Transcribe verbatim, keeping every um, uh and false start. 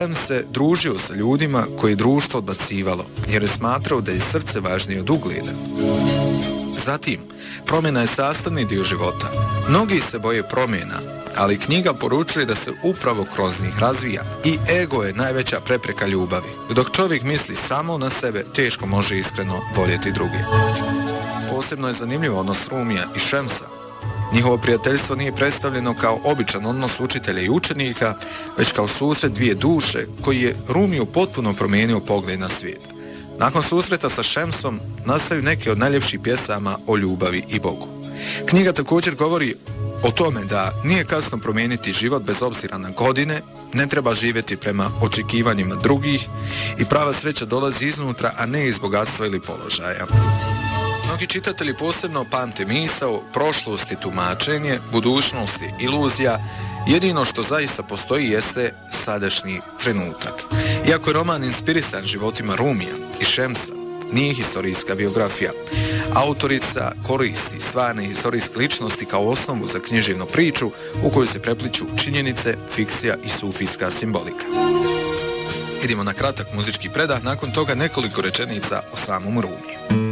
Šems se družio sa ljudima koje je društvo odbacivalo, jer je smatrao da je srce važnije od ugleda. Zatim, promjena je sastavni dio života. Mnogi se boje promjena, ali knjiga poručuje da se upravo kroz njih razvija i ego je najveća prepreka ljubavi. Dok čovjek misli samo na sebe, teško može iskreno voljeti druge. Posebno je zanimljiv odnos Rumija i Šemsa. Njihovo prijateljstvo nije predstavljeno kao običan odnos učitelja i učenika, već kao susret dvije duše koji je Rumiju potpuno promijenio pogled na svijet. Nakon susreta sa Šemsom nastaju neke od najljepših pjesama o ljubavi i Bogu. Knjiga također govori o tome da nije kasno promijeniti život bez obzira na godine, ne treba živjeti prema očekivanjima drugih i prava sreća dolazi iznutra, a ne iz bogatstva ili položaja. Mnogi čitatelji posebno pamte misao, prošlosti tumačenje, budućnosti iluzija, jedino što zaista postoji jeste sadašnji trenutak. Iako je roman inspirisan životima Rumija i Šemsa, nije historijska biografija. Autorica koristi stvarne historijske ličnosti kao osnovu za književnu priču u kojoj se prepliču činjenice, fikcija i sufijska simbolika. Idemo na kratak muzički predah, nakon toga nekoliko rečenica o samom Rumiju.